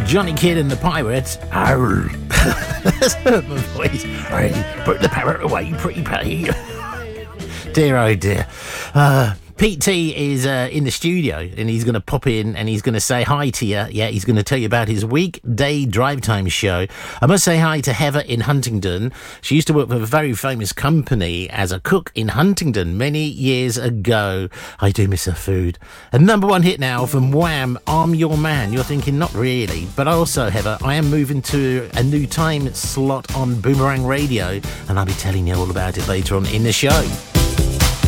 Johnny Kidd and the Pirates. Arr. That's my voice. Hey, put the parrot away, pretty Patty. Dear, oh dear. Pete T is in the studio, and he's going to pop in and he's going to say hi to you. Yeah, he's going to tell you about his weekday drive time show. I must say hi to Heather in Huntingdon. She used to work for a very famous company as a cook in Huntingdon many years ago. I do miss her food. A number one hit now from Wham, I'm Your Man. You're thinking, not really. But also, Heather, I am moving to a new time slot on Boomerang Radio, and I'll be telling you all about it later on in the show.